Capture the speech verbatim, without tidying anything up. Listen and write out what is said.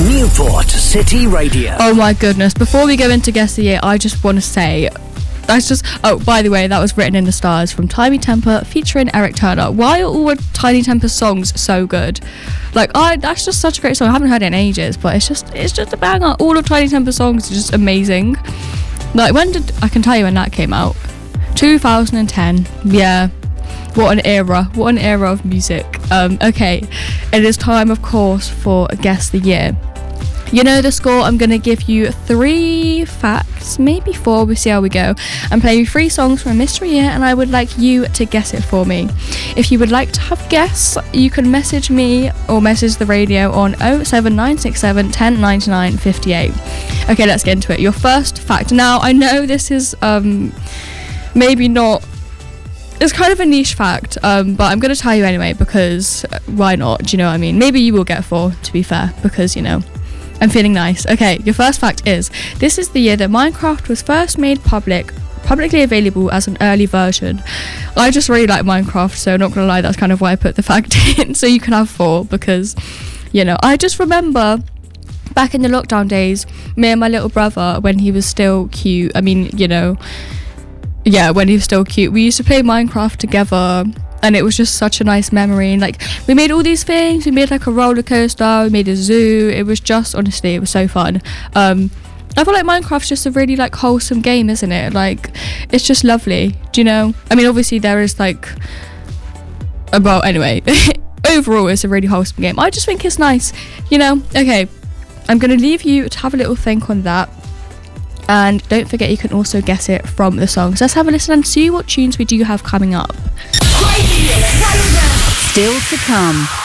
Newport City Radio. Oh my goodness, before we go into Guess the Year, I just want to say, that's just, oh, by the way, that was Written in the Stars from Tiny Temper featuring Eric Turner. Why are all Tiny Temper songs so good? Like, I, that's just such a great song. I haven't heard it in ages, but it's just, it's just a banger. All of Tiny Temper songs are just amazing. Like, when did, I can tell you when that came out. two thousand ten, yeah. What an era, what an era of music. Um, okay, it is time, of course, for Guess the Year. You know the score. I'm going to give you three facts, maybe four, we'll see how we go, and play you three songs from a mystery year, and I would like you to guess it for me. If you would like to have a guess, you can message me or message the radio on oh seven nine six seven, one oh nine nine, five eight. Okay, let's get into it. Your first fact. Now, I know this is um, maybe not, it's kind of a niche fact, um, but I'm going to tell you anyway, because uh, why not? Do you know what I mean? Maybe you will get four, to be fair, because, you know, I'm feeling nice. Okay, your first fact is, this is the year that Minecraft was first made public, publicly available as an early version. I just really like Minecraft, so not gonna lie, that's kind of why I put the fact in, so you can have four, because, you know, I just remember back in the lockdown days, me and my little brother, when he was still cute, I mean, you know, yeah, when he was still cute, we used to play Minecraft together, and it was just such a nice memory. And like, we made all these things, we made like a roller coaster, we made a zoo. It was just, honestly, it was so fun. um I feel like Minecraft's just a really like wholesome game, isn't it? Like, it's just lovely, do you know? I mean, obviously there is like, well, anyway, overall it's a really wholesome game. I just think it's nice, you know? Okay, I'm gonna leave you to have a little think on that. And don't forget, you can also guess it from the songs. Let's have a listen and see what tunes we do have coming up. Still to come.